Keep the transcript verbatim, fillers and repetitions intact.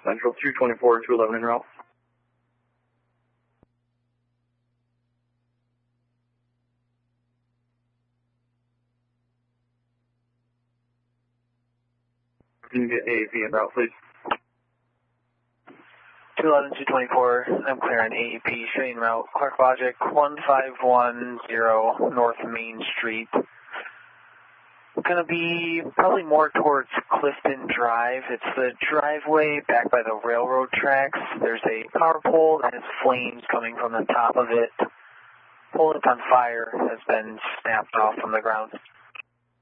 Central two twenty-four, two eleven en route. Can you get A A P en route, please? two eleven, two twenty-four, I'm clear on A A P, showing route, Clark Logic, one five one zero North Main Street. Going to be probably more towards Clifton Drive. It's the driveway back by the railroad tracks. There's a power pole that has flames coming from the top of it. Pole that's on fire has been snapped off from the ground.